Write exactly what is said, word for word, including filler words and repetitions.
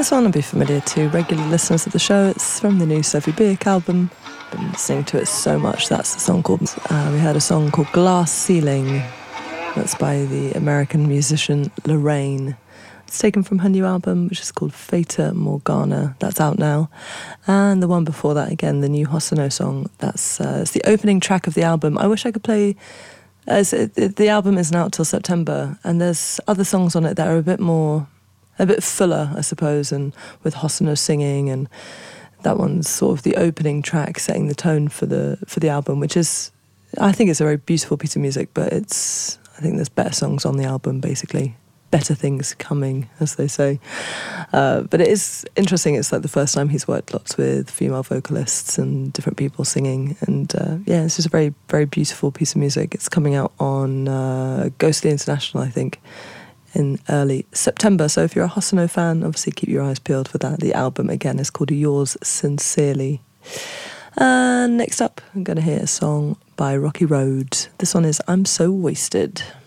This one will be familiar to regular listeners of the show. It's from the new Sophie Beek album. Been listening to it so much. That's the song called, uh, we heard a song called Glass Ceiling. That's by the American musician Lorraine. It's taken from her new album, which is called Fata Morgana. That's out now. And the one before that, again, the new Hosono song. That's uh, it's the opening track of the album. I wish I could play... Uh, it, it, the album isn't out till September, and there's other songs on it that are a bit more... a bit fuller, I suppose, and with Hosono singing, and that one's sort of the opening track, setting the tone for the for the album, which is, I think it's a very beautiful piece of music, but it's, I think there's better songs on the album, basically. Better things coming, as they say. Uh, but it is interesting, it's like the first time he's worked lots with female vocalists and different people singing, and uh, yeah, it's just a very, very beautiful piece of music. It's coming out on uh, Ghostly International, I think, in early September. So if you're a Hosono fan, obviously keep your eyes peeled for that. The album, again, is called Yours Sincerely. And next up, I'm going to hear a song by Rocky Road. This one is I'm So Wasted.